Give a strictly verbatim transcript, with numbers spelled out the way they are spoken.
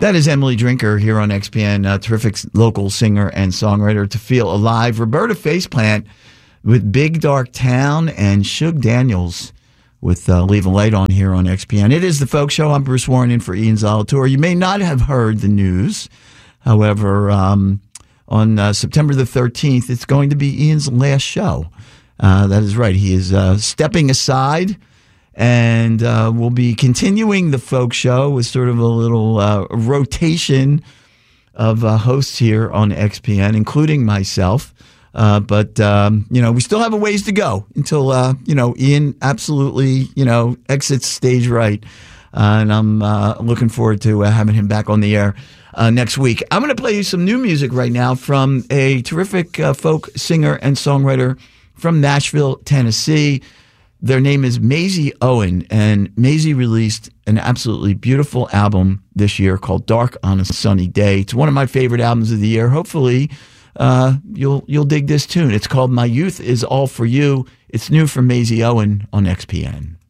That is Emily Drinker here on X P N, a terrific local singer and songwriter. To Feel Alive. Roberta Faceplant with Big Dark Town, and Shug Daniels with uh, Leave a Light On here on X P N. It is the Folk Show. I'm Bruce Warren in for Ian Zalator. You may not have heard the news. However, um, on uh, September the thirteenth, it's going to be Ian's last show. Uh, that is right. He is uh, stepping aside, and uh, we'll be continuing the Folk Show with sort of a little uh, rotation of uh, hosts here on X P N, including myself. Uh, but, um, you know, we still have a ways to go until, uh, you know, Ian absolutely, you know, exits stage right. Uh, and I'm uh, looking forward to uh, having him back on the air uh, next week. I'm going to play you some new music right now from a terrific uh, folk singer and songwriter from Nashville, Tennessee. Their name is Maisie Owen, and Maisie released an absolutely beautiful album this year called Dark on a Sunny Day. It's one of my favorite albums of the year. Hopefully, Uh, you'll you'll dig this tune. It's called My Youth Is All For You. It's new from Maisie Owen on X P N.